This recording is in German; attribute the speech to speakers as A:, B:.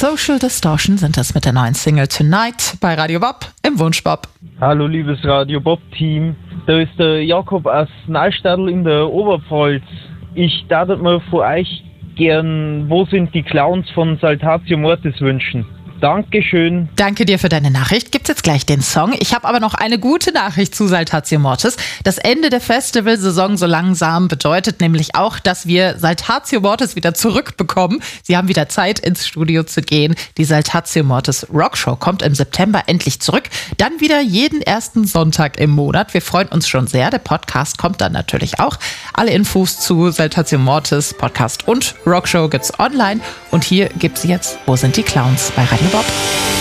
A: Social Distortion sind das mit der neuen Single Tonight bei Radio Bob im Wunschbob.
B: Hallo liebes Radio Bob-Team, da ist der Jakob aus Neustädtel in der Oberpfalz. Ich darf mir von euch gern Wo sind die Clowns von Saltatio Mortis wünschen. Dankeschön.
A: Danke dir für deine Nachricht. Gibt's jetzt gleich den Song. Ich habe aber noch eine gute Nachricht zu Saltatio Mortis. Das Ende der Festivalsaison so langsam bedeutet nämlich auch, dass wir Saltatio Mortis wieder zurückbekommen. Sie haben wieder Zeit, ins Studio zu gehen. Die Saltatio Mortis Rockshow kommt im September endlich zurück. Dann wieder jeden ersten Sonntag im Monat. Wir freuen uns schon sehr. Der Podcast kommt dann natürlich auch. Alle Infos zu Saltatio Mortis, Podcast und Rockshow gibt's online. Und hier gibt's jetzt Wo sind die Clowns bei Radio Bob.